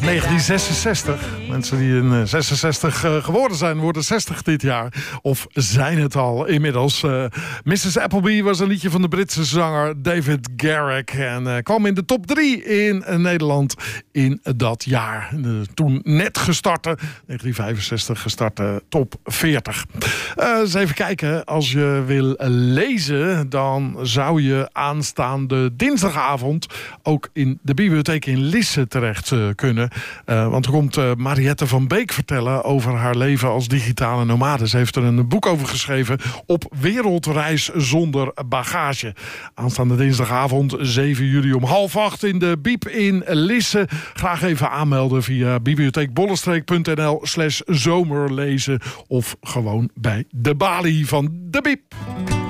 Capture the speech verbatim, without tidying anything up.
negentien zesenzestig. Mensen die in zesenzestig uh, geworden zijn, worden zestig dit jaar. Of zijn het al inmiddels. Uh, missus Appleby was een liedje van de Britse zanger David Garrick. En uh, kwam in de top drie in uh, Nederland in dat jaar. De toen net gestarte, negentien vijfenzestig gestarte top veertig. Uh, eens even kijken. Als je wil lezen, dan zou je aanstaande dinsdagavond ook in de bibliotheek in Lisse terecht uh, kunnen. Uh, want er komt uh, Mariette van Beek vertellen over haar leven als digitale nomade. Ze heeft er een boek over geschreven, Op wereldreis zonder bagage. Aanstaande dinsdagavond, zeven juli om half acht in de Biep in Lisse. Graag even aanmelden via bibliotheekbollenstreek.nl slash zomerlezen of gewoon bij de balie van de Biep.